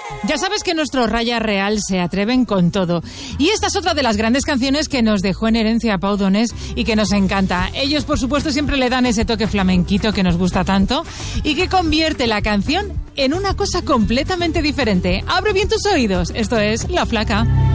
Ya sabes que nuestros Raya Real se atreven con todo. Y esta es otra de las grandes canciones que nos dejó en herencia Pau Donés y que nos encanta. Ellos, por supuesto, siempre le dan ese toque flamenquito que nos gusta tanto y que convierte la canción en una cosa completamente diferente. Abre bien tus oídos. Esto es La Flaca.